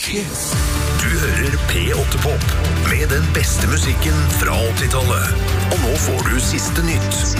Kiss. Du hører P8-pop med den beste musikken fra 80-tallet. Og nå får du siste nytt.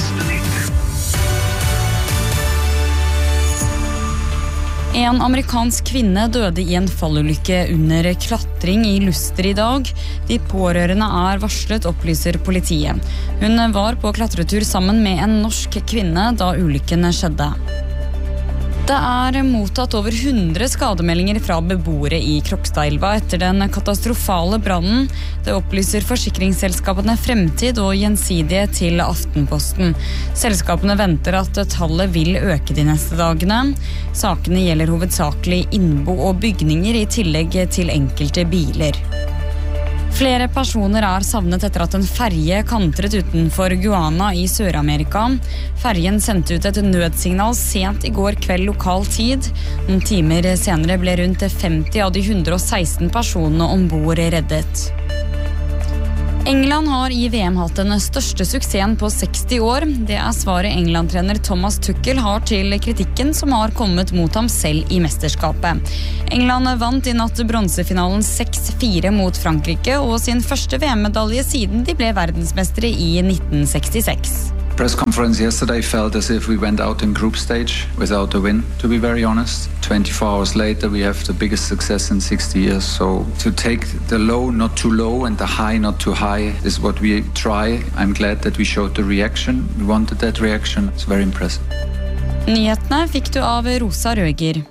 En amerikansk kvinne døde i en fallulykke under klatring i Luster i dag. De pårørende varslet, opplyser politiet. Hun var på klatretur sammen med en norsk kvinne da ulykken skjedde. Det mottatt over 100 skademeldinger fra beboere i Krokstadelva etter den katastrofale brannen. Det opplyser forsikringsselskapene Fremtid og Gjensidige til Aftenposten. Selskapene venter at tallet vil øke de neste dagene. Sakene gjelder hovedsakelig innbo og bygninger i tillegg til enkelte biler. Flere personer savnet etter at en ferje kantret utenfor Guyana i Sør-Amerika. Ferjen sendte ut et nødsignal sent i går kveld lokal tid. Noen timer senere ble rundt 50 av de 116 personene ombord reddet. England har i VM hatt den største suksessen på 60 år. Det svaret England-trener Thomas Tuchel har til kritikken som har kommet mot ham selv i mesterskapet. England vant i natt bronsefinalen 6-4 mot Frankrike og sin første VM-medalje siden de ble verdensmestere i 1966. Press conference yesterday felt as if we went out in group stage without a win, to be very honest. 24 hours later we have the biggest success in 60 years, so to take the low not too low and the high not too high is what we try. I'm glad that we showed the reaction. We wanted that reaction. It's very impressive. Nyhetene fikk du av Rosa Røger.